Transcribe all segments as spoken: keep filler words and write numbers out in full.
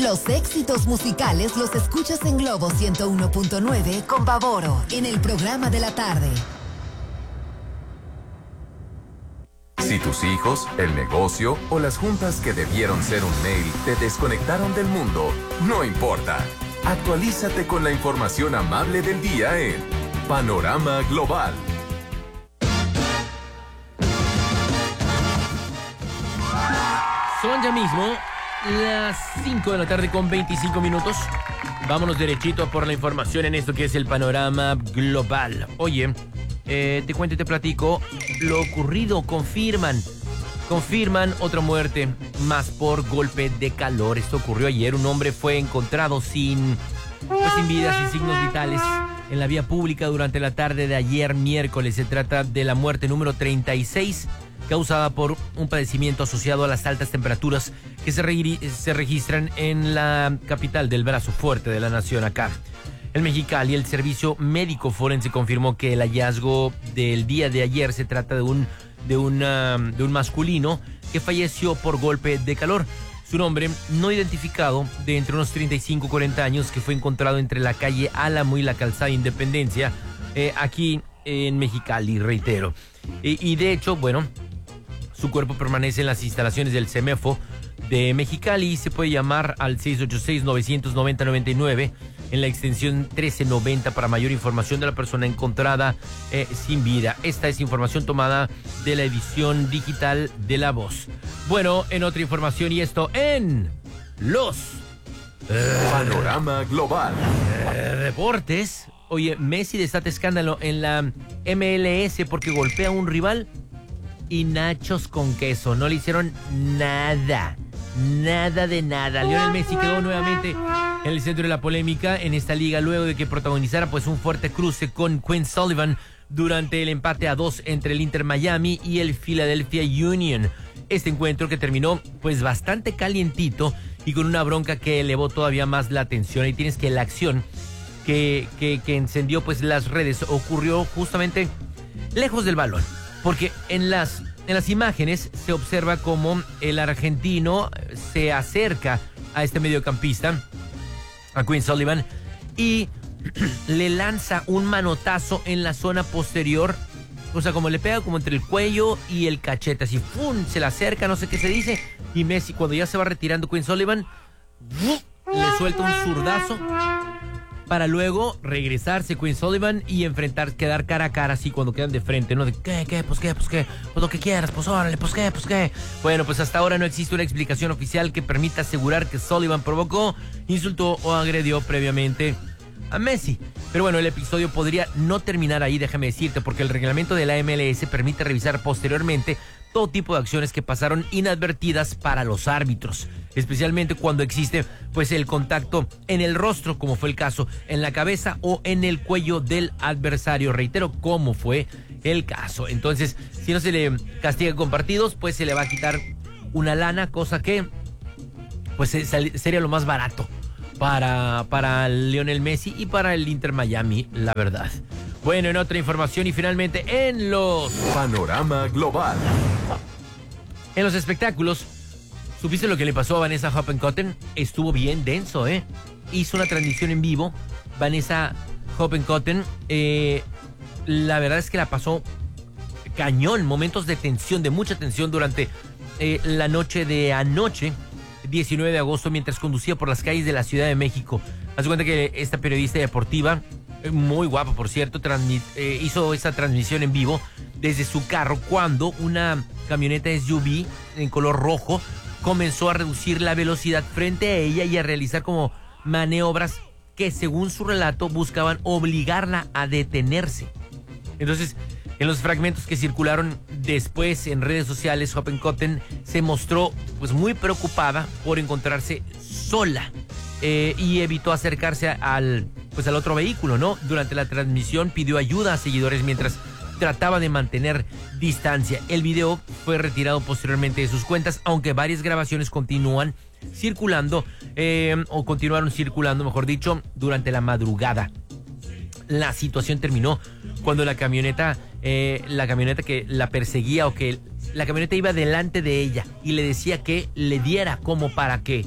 Los éxitos musicales los escuchas en Globo ciento uno punto nueve con Pavoro en el programa de la tarde. Si tus hijos, el negocio o las juntas que debieron ser un mail te desconectaron del mundo, no importa. Actualízate con la información amable del día en Panorama Global. Son ya mismo las cinco de la tarde con veinticinco minutos. Vámonos derechito por la información en esto que es el Panorama Global. Oye, eh, te cuento y te platico lo ocurrido. Confirman, confirman otra muerte más por golpe de calor. Esto ocurrió ayer. Un hombre fue encontrado sin, pues, sin vida, sin signos vitales en la vía pública durante la tarde de ayer miércoles. Se trata de la muerte número treinta y seis, causada por un padecimiento asociado a las altas temperaturas que se, re se registran en la capital del brazo fuerte de la nación acá. El Mexicali, el servicio médico forense confirmó que el hallazgo del día de ayer se trata de un, de una, de un masculino que falleció por golpe de calor. Su nombre no identificado, de entre unos treinta y cinco a cuarenta años, que fue encontrado entre la calle Álamo y la calzada Independencia, eh, aquí en Mexicali, reitero. Y, y de hecho, bueno, su cuerpo permanece en las instalaciones del CEMEFO de Mexicali y se puede llamar al seis ocho seis, nueve nueve cero, nueve nueve en la extensión trece noventa para mayor información de la persona encontrada eh, sin vida. Esta es información tomada de la edición digital de La Voz. Bueno, en otra información, y esto en los eh, Panorama Global. Eh, reportes. Oye, Messi desata escándalo en la M L S porque golpea a un rival y nachos con queso. No le hicieron nada. Nada de nada. Lionel Messi quedó nuevamente en el centro de la polémica en esta liga luego de que protagonizara pues un fuerte cruce con Quinn Sullivan durante el empate a dos entre el Inter Miami y el Philadelphia Union. Este encuentro que terminó pues bastante calientito y con una bronca que elevó todavía más la tensión. Ahí tienes que la acción que, que, que encendió pues las redes ocurrió justamente lejos del balón. Porque en las, en las imágenes se observa cómo el argentino se acerca a este mediocampista, a Quinn Sullivan, y le lanza un manotazo en la zona posterior. O sea, como le pega como entre el cuello y el cachete, así, ¡pum! Se le acerca, no sé qué se dice. Y Messi, cuando ya se va retirando Quinn Sullivan, ¡buf! Le suelta un zurdazo para luego regresarse Quinn Sullivan y enfrentar, quedar cara a cara así cuando quedan de frente, ¿no? De qué, qué, pues qué, pues qué, pues lo que quieras, pues órale, pues qué, pues qué. Bueno, pues hasta ahora no existe una explicación oficial que permita asegurar que Sullivan provocó, insultó o agredió previamente a Messi. Pero bueno, el episodio podría no terminar ahí, déjame decirte, porque el reglamento de la M L S permite revisar posteriormente todo tipo de acciones que pasaron inadvertidas para los árbitros, especialmente cuando existe pues el contacto en el rostro, como fue el caso, en la cabeza o en el cuello del adversario, reitero, como fue el caso. Entonces, si no se le castiga con partidos, pues se le va a quitar una lana, cosa que pues sería lo más barato para, para Lionel Messi y para el Inter Miami, la verdad. Bueno, en otra información y finalmente en los Panorama Global. En los espectáculos, ¿supiste lo que le pasó a Vanessa Hoppenkotten? Estuvo bien denso, ¿eh? Hizo una transmisión en vivo. Vanessa Hoppenkotten, eh, la verdad es que la pasó cañón. Momentos de tensión, de mucha tensión durante eh, la noche de anoche, diecinueve de agosto, mientras conducía por las calles de la Ciudad de México. Haz cuenta que esta periodista deportiva, muy guapa por cierto, eh, hizo esa transmisión en vivo desde su carro cuando una camioneta S U V en color rojo comenzó a reducir la velocidad frente a ella y a realizar como maniobras que, según su relato, buscaban obligarla a detenerse. Entonces, en los fragmentos que circularon después en redes sociales, Hoppenkotten se mostró pues muy preocupada por encontrarse sola eh, y evitó acercarse al pues al otro vehículo, ¿no? Durante la transmisión pidió ayuda a seguidores mientras trataba de mantener distancia. El video fue retirado posteriormente de sus cuentas, aunque varias grabaciones continúan circulando eh, o continuaron circulando, mejor dicho, durante la madrugada. La situación terminó cuando la camioneta, eh, la camioneta que la perseguía o que la camioneta iba delante de ella y le decía que le diera como para que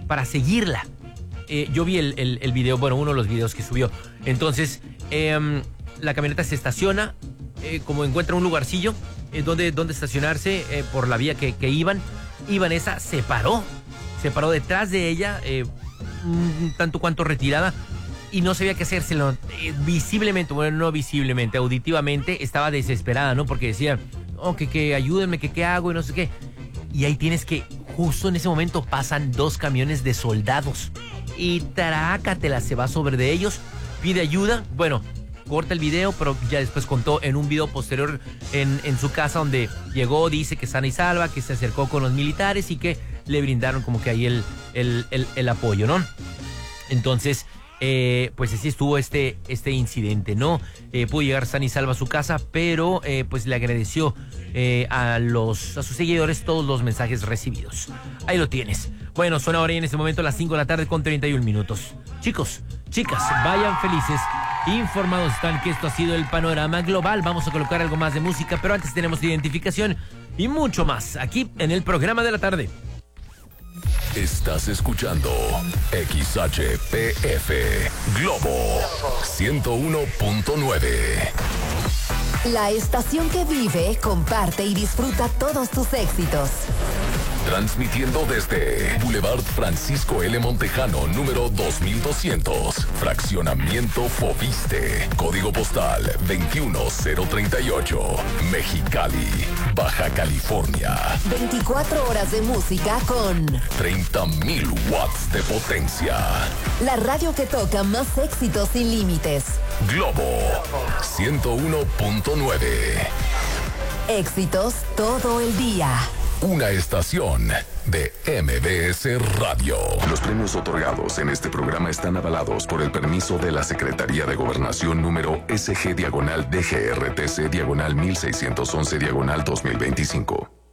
para seguirla. Eh, yo vi el, el, el video, bueno, uno de los videos que subió. Entonces, eh, la camioneta se estaciona, eh, como encuentra un lugarcillo eh, donde, donde estacionarse eh, por la vía que, que iban. Y Vanessa se paró, se paró detrás de ella, eh, un tanto cuanto retirada, y no sabía qué hacérselo. Eh, visiblemente, bueno, no visiblemente, auditivamente, estaba desesperada, ¿no? Porque decía, oh, que, que ayúdenme, que qué hago y no sé qué. Y ahí tienes que, justo en ese momento pasan dos camiones de soldados. Y trácatela, se va sobre de ellos, pide ayuda, bueno, corta el video, pero ya después contó en un video posterior en, en su casa donde llegó, dice que sana y salva, que se acercó con los militares y que le brindaron como que ahí el, el, el, el apoyo, ¿no? Entonces, eh, pues así estuvo este, este incidente, ¿no? Eh, pudo llegar sana y salva a su casa, pero eh, pues le agradeció eh, a, los, a sus seguidores todos los mensajes recibidos. Ahí lo tienes. Bueno, son ahora en este momento las cinco de la tarde con treinta y un minutos. Chicos, chicas, vayan felices. Informados están que esto ha sido el panorama global. Vamos a colocar algo más de música, pero antes tenemos identificación y mucho más aquí en el programa de la tarde. Estás escuchando X H P F Globo ciento uno punto nueve. La estación que vive, comparte y disfruta todos tus éxitos. Transmitiendo desde Boulevard Francisco L. Montejano, número dos mil doscientos. Fraccionamiento Fobiste. Código postal veintiuno cero treinta y ocho. Mexicali, Baja California. veinticuatro horas de música con treinta mil watts de potencia. la radio que toca más éxitos sin límites. Globo ciento uno punto nueve. Éxitos todo el día. Una estación de M B S Radio. Los premios otorgados en este programa están avalados por el permiso de la Secretaría de Gobernación número S G diagonal D G R T C diagonal mil seiscientos once diagonal dos mil veinticinco.